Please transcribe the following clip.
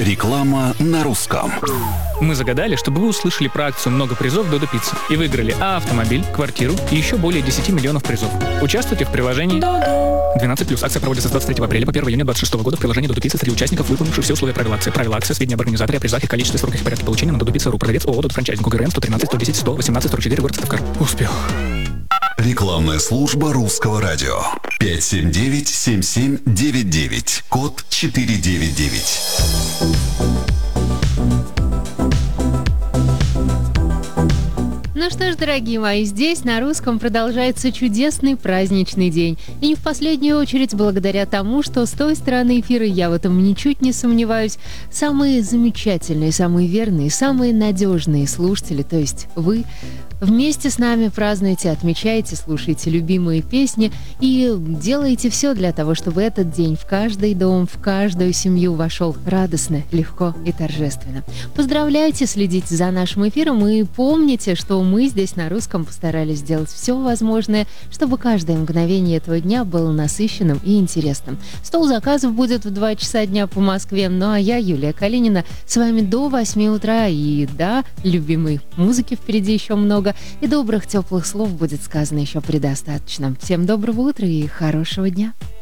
Реклама на русском. Мы загадали, чтобы вы услышали про акцию «Много призов Додо Пицца» и выиграли автомобиль, квартиру и еще более 10 миллионов призов. Участвуйте в приложении 12+. Акция проводится с 23 апреля по 1 июня 2026 года в приложении Додо Пицца среди участников, выполнивших все условия правил акции. Правила акции, сведения об организаторе, о призах, их количестве, сроках и порядке получения на Додо Пицца.ру. Продавец ООО «Додо Франчайзинг». УГРН 113 110 118 44, город Сыктывкар. Успех. Рекламная служба русского радио. 579-7799. Код 499. Ну что ж, дорогие мои, здесь на русском продолжается чудесный праздничный день. И не в последнюю очередь благодаря тому, что с той стороны эфира, я в этом ничуть не сомневаюсь, самые замечательные, самые верные, самые надежные слушатели, то есть вы, вместе с нами празднуете, отмечаете, слушаете любимые песни и делаете все для того, чтобы этот день в каждый дом, в каждую семью вошел радостно, легко и торжественно. Поздравляйте, следите за нашим эфиром и помните, что мы здесь на русском постарались сделать все возможное, чтобы каждое мгновение этого дня было насыщенным и интересным. Стол заказов будет в 2 часа дня по Москве, ну а я, Юлия Калинина, с вами до 8 утра. И да, любимой музыки впереди еще много, и добрых, теплых слов будет сказано еще предостаточно. Всем доброго утра и хорошего дня!